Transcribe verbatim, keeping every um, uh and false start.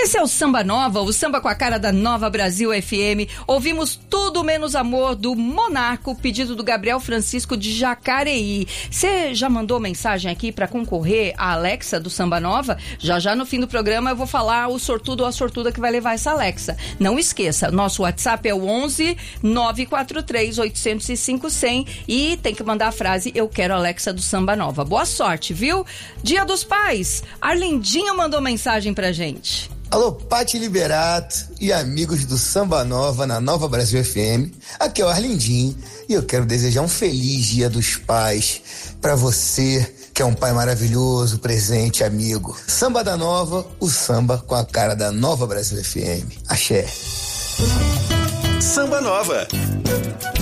Esse é o Samba Nova, o samba com a cara da Nova Brasil F M. Ouvimos Tudo Menos Amor do Monarco, pedido do Gabriel Francisco de Jacareí. Você já mandou mensagem aqui para concorrer a Alexa do Samba Nova? Já já no fim do programa eu vou falar o sortudo ou a sortuda que vai levar essa Alexa. Não esqueça, nosso WhatsApp é o onze nove quatro três oito zero cinco zero zero e tem que mandar a frase Eu quero a Alexa do Samba Nova. Boa sorte, viu? Dia dos Pais, Arlindinho mandou mensagem pra gente. Alô, Pati Liberato e amigos do Samba Nova na Nova Brasil F M. Aqui é o Arlindinho e eu quero desejar um feliz Dia dos Pais pra você, que é um pai maravilhoso, presente, amigo. Samba da Nova, o samba com a cara da Nova Brasil F M. Axé. Samba Nova.